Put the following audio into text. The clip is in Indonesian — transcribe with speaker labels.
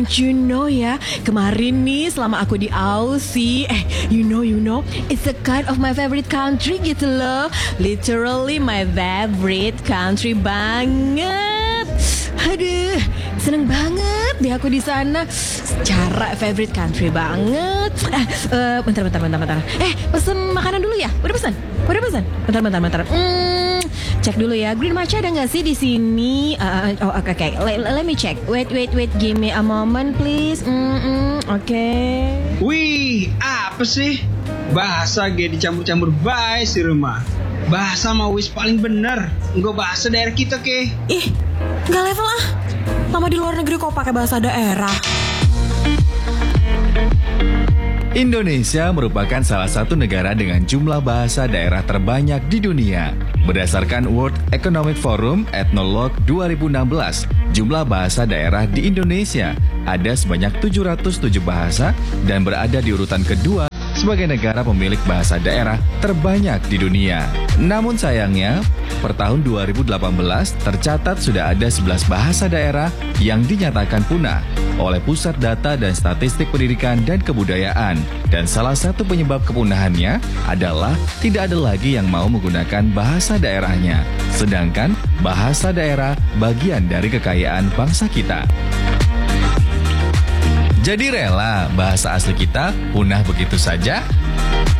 Speaker 1: don't you know ya, kemarin nih selama aku di Aussie, you know, it's a kind of my favorite country gitu loh. Literally my favorite country banget. Aduh, seneng banget deh aku di sana. Secara favorite country banget. Bentar. Pesen makanan dulu ya. Udah pesan? Bentar. Cek dulu ya. Green matcha ada nggak sih di sini? Okay. Let me check. Wait. Give me a moment, please. Okay.
Speaker 2: Wih, apa sih? Bahasa ge dicampur-campur bae si rumah. Bahasa mah wis paling bener. Enggak bahasa daerah kita ke.
Speaker 1: Ih, nggak level ah. Lama di luar negeri kok pakai bahasa daerah.
Speaker 3: Indonesia merupakan salah satu negara dengan jumlah bahasa daerah terbanyak di dunia. Berdasarkan World Economic Forum Ethnologue 2016, jumlah bahasa daerah di Indonesia ada sebanyak 707 bahasa dan berada di urutan kedua sebagai negara pemilik bahasa daerah terbanyak di dunia. Namun sayangnya, per tahun 2018 tercatat sudah ada 11 bahasa daerah yang dinyatakan punah oleh Pusat Data dan Statistik Pendidikan dan Kebudayaan. Dan salah satu penyebab kepunahannya adalah tidak ada lagi yang mau menggunakan bahasa daerahnya. Sedangkan bahasa daerah bagian dari kekayaan bangsa kita. Jadi rela bahasa asli kita punah begitu saja?